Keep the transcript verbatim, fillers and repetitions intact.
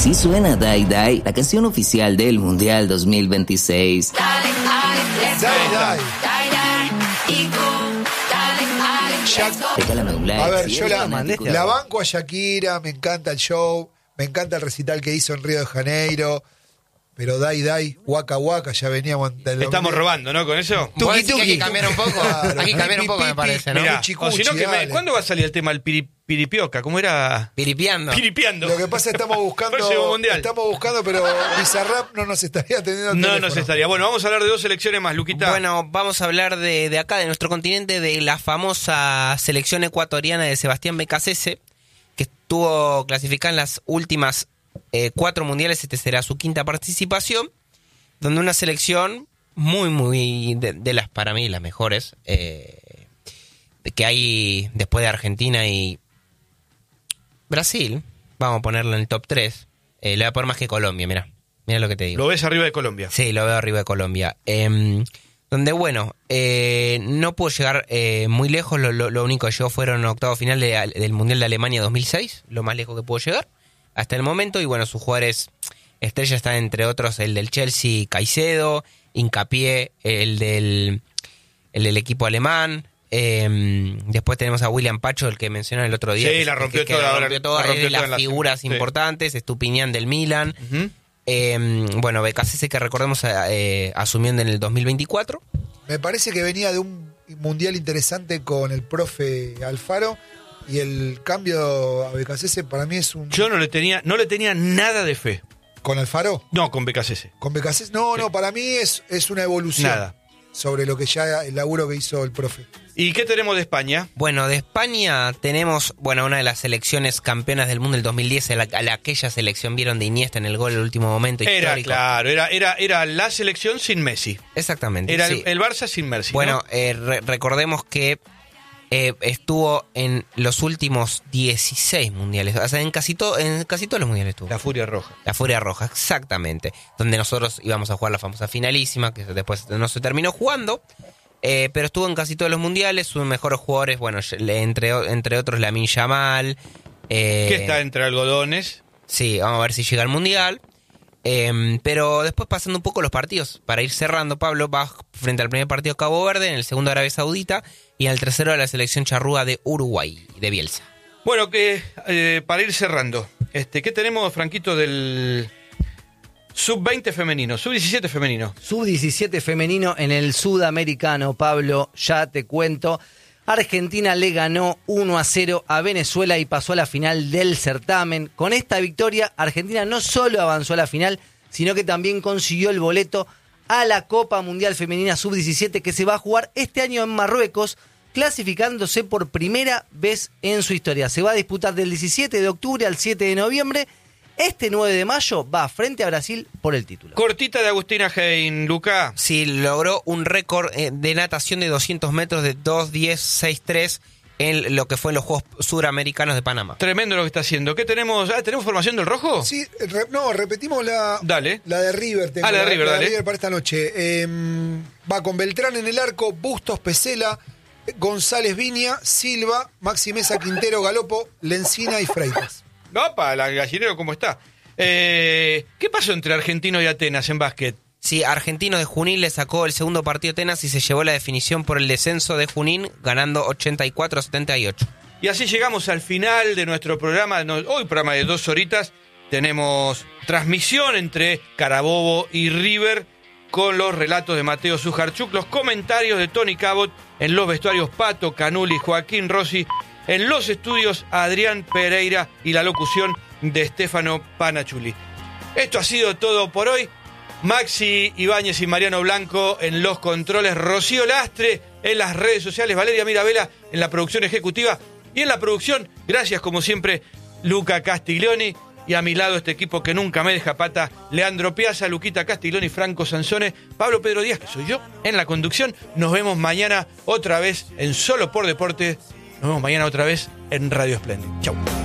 Así suena Die Die, la canción oficial del Mundial dos mil veintiséis. Dale, dale, let's go. Dale, Die, die, y go. Dale, dale, let's go. Regálame un like. A ver, si yo eres la, fanático. la banco a Shakira, me encanta el show, me encanta el recital que hizo en Río de Janeiro, pero Dai Dai, Waka Waka, ya veníamos... Estamos robando, ¿no? Con eso. ¿Vos decís que hay que cambiar un poco? Claro. Hay que cambiar un poco, me parece, ¿no? Mirá, Cuchi, o si no, cuchi, que me- dale. ¿cuándo va a salir el tema del piri- piripioca? ¿Cómo era? Piripiando. Piripiando. Lo que pasa es que estamos buscando, Próximo mundial. estamos buscando, pero Bizarrap no nos estaría atendiendo. No teléfono. nos estaría. Bueno, vamos a hablar de dos selecciones más, Luquita. Bueno, vamos a hablar de, de acá, de nuestro continente, de la famosa selección ecuatoriana de Sebastián Becasese, que estuvo clasificada en las últimas eh, cuatro mundiales. Este será su quinta participación, donde una selección muy, muy, de, de las, para mí, las mejores, eh, que hay después de Argentina y Brasil, vamos a ponerlo en el top tres, eh, le va a poner más que Colombia, mira, mira lo que te digo. Lo ves arriba de Colombia. Sí, lo veo arriba de Colombia. Eh, donde, bueno, eh, no pudo llegar eh, muy lejos. Lo, lo, lo único que llegó fueron octavos final de, del Mundial de Alemania dos mil seis. Lo más lejos que pudo llegar hasta el momento. Y bueno, sus jugadores estrellas están entre otros el del Chelsea, Caicedo, Hincapié, el del, el del equipo alemán. Eh, después tenemos a William Pacho, el que mencioné el otro día. Sí, que- la rompió que- que toda, la ahora- rompió toda, la rompió es de toda las en la figuras final, sí. importantes. Estupiñán del Milan. Ujú. Eh, bueno, Becasese, que recordemos eh, asumiendo en el dos mil veinticuatro. Me parece que venía de un mundial interesante con el profe Alfaro y el cambio a Becasese para mí es un... Yo no le tenía, no le tenía nada de fe. ¿Con Alfaro? No, con Becasese. ¿Con Becasese? No, no, para mí es, es una evolución. Nada. Sobre lo que ya, el laburo que hizo el profe. ¿Y qué tenemos de España? Bueno, de España tenemos, bueno, una de las selecciones campeonas del mundo del dos mil diez, a la, a la aquella selección vieron de Iniesta en el gol en el último momento Era, histórico. claro, era, era, era la selección sin Messi. Exactamente. Era sí. el, el Barça sin Messi. Bueno, ¿no? eh, re- recordemos que eh, estuvo en los últimos dieciséis mundiales, o sea, en casi, to- en casi todos los mundiales estuvo. La Furia Roja. La Furia Roja, exactamente. Donde nosotros íbamos a jugar la famosa finalísima, que después no se terminó jugando. Eh, pero estuvo en casi todos los mundiales. Sus mejores jugadores, bueno, entre, entre otros Lamine Yamal. Eh, Que está entre algodones. Sí, vamos a ver si llega al mundial. Eh, pero después pasando un poco los partidos, para ir cerrando, Pablo va frente al primer partido Cabo Verde, en el segundo Arabia Saudita y en el tercero a la selección charrúa de Uruguay, de Bielsa. Bueno, que eh, para ir cerrando, este, ¿qué tenemos, Franquito, del sub veinte femenino, sub diecisiete femenino? sub diecisiete femenino en el sudamericano, Pablo, ya te cuento. Argentina le ganó uno a cero a Venezuela y pasó a la final del certamen. Con esta victoria, Argentina no solo avanzó a la final, sino que también consiguió el boleto a la Copa Mundial Femenina sub diecisiete que se va a jugar este año en Marruecos, clasificándose por primera vez en su historia. Se va a disputar del diecisiete de octubre al siete de noviembre. Este nueve de mayo va frente a Brasil por el título. Cortita de Agustina Hein, Luca. Sí, logró un récord eh, de natación de doscientos metros de dos diez sesenta y tres en lo que fue en los Juegos Suramericanos de Panamá. Tremendo lo que está haciendo. ¿Qué tenemos? Ah, ¿tenemos formación del rojo? Sí, re- no, repetimos la, Dale. la de River. Tengo, Ah, la de River, la dale. de River para esta noche. Eh, va con Beltrán en el arco, Bustos, Pesela, González Viña, Silva, Maxi Mesa, Quintero, Galopo, Lencina y Freitas. Opa, la gallinero, ¿cómo está? Eh, ¿Qué pasó entre Argentino y Atenas en básquet? Sí, Argentinos de Junín le sacó el segundo partido a Atenas y se llevó la definición por el descenso de Junín, ganando ochenta y cuatro a setenta y ocho. Y así llegamos al final de nuestro programa. No, hoy programa de dos horitas. Tenemos transmisión entre Carabobo y River con los relatos de Mateo Sujarchuk, los comentarios de Tony Cabot, en los vestuarios Pato, Canuli, Joaquín Rossi, en los estudios Adrián Pereira y la locución de Stefano Panachuli. Esto ha sido todo por hoy. Maxi Ibáñez y Mariano Blanco en los controles, Rocío Lastre en las redes sociales, Valeria Mirabella en la producción ejecutiva y en la producción, gracias como siempre, Luca Castiglioni, y a mi lado este equipo que nunca me deja pata, Leandro Piazza, Luquita Castiglioni, Franco Sansone, Pablo Pedro Díaz, que soy yo, en la conducción. Nos vemos mañana otra vez en Solo por Deporte. Nos vemos mañana otra vez en Radio Splendid. Chau.